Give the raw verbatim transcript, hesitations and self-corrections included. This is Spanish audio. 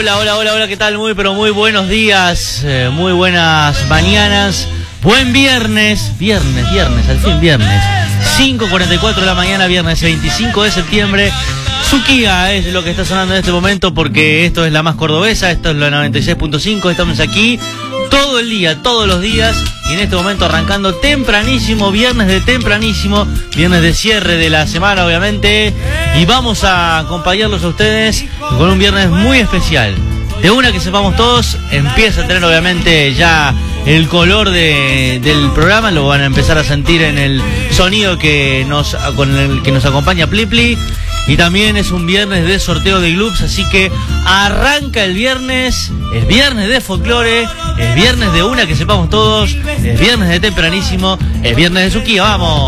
Hola, hola, hola, hola, ¿qué tal? Muy, pero muy buenos días, eh, muy buenas mañanas, buen viernes, viernes, viernes, al fin viernes, cinco cuarenta y cuatro de la mañana, viernes veinticinco de septiembre. Suquía es lo que está sonando en este momento porque esto es la más cordobesa, esto es la noventa y seis punto cinco, estamos aquí todo el día, todos los días, y en este momento arrancando tempranísimo, viernes de tempranísimo, viernes de cierre de la semana obviamente, y vamos a acompañarlos a ustedes con un viernes muy especial. De una que sepamos todos, empieza a tener obviamente ya el color de, del programa, lo van a empezar a sentir en el sonido que nos, con el que nos acompaña Pli Pli. Y también es un viernes de sorteo de clubs, así que arranca el viernes, es viernes de folclore, es viernes de una que sepamos todos, es viernes de tempranísimo, es viernes de Suquía, vamos.